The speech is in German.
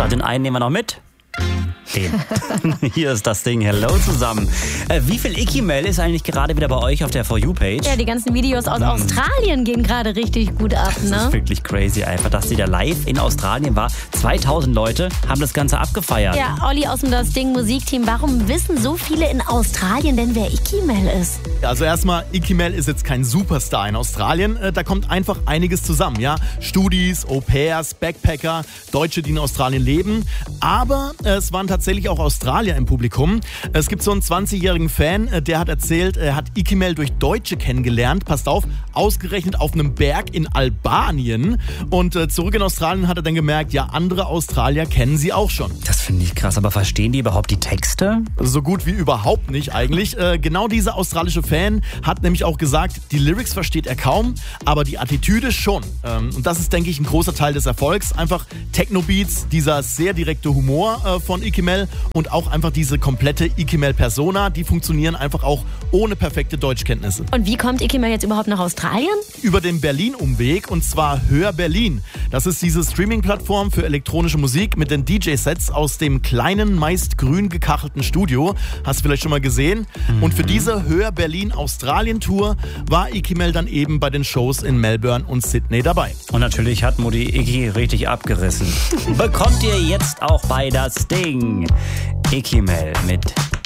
So, den einen nehmen wir noch mit. Den. Hier ist das Ding. Hello zusammen. Wie viel Icky-Mail ist eigentlich gerade wieder bei euch auf der For You-Page? Ja, die ganzen Videos aus Australien gehen gerade richtig gut ab, ne? Das ist wirklich crazy einfach, dass sie da live in Australien war. 2000 Leute haben das Ganze abgefeiert. Ja, Olli aus dem Das Ding Musikteam, warum wissen so viele in Australien denn, wer Icky-Mail ist? Also erstmal, Icky-Mail ist jetzt kein Superstar in Australien. Da kommt einfach einiges zusammen, ja. Studis, Au-pairs, Backpacker, Deutsche, die in Australien leben. Aber es waren tatsächlich auch Australier im Publikum. Es gibt so einen 20-jährigen Fan, der hat erzählt, er hat Icky-Mail durch Deutsche kennengelernt. Passt auf, ausgerechnet auf einem Berg in Albanien. Und zurück in Australien hat er dann gemerkt, ja, andere Australier kennen sie auch schon. Das finde ich krass, aber verstehen die überhaupt die Texte? So gut wie überhaupt nicht eigentlich. Genau dieser australische Fan hat nämlich auch gesagt, die Lyrics versteht er kaum, aber die Attitüde schon. Und das ist, denke ich, ein großer Teil des Erfolgs. Einfach Techno-Beats, dieser sehr direkte Humor von Icky-Mail und auch einfach diese komplette Icky-Mail-Persona, die funktionieren einfach auch ohne perfekte Deutschkenntnisse. Und wie kommt Icky-Mail jetzt überhaupt nach Australien? Über den Berlin-Umweg, und zwar Hör Berlin. Das ist diese Streaming-Plattform für elektronische Musik mit den DJ-Sets aus dem kleinen, meist grün gekachelten Studio. Hast du vielleicht schon mal gesehen? Und für diese Hör Berlin Australien-Tour war Icky-Mail dann eben bei den Shows in Melbourne und Sydney dabei. Und natürlich hat Mutti Icky richtig abgerissen. Bekommt ihr jetzt auch bei Das Ding. Icky-Mail mit